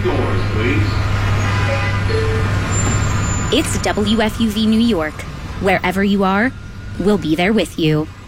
doors, please. It's WFUV New York. Wherever you are, we'll be there with you.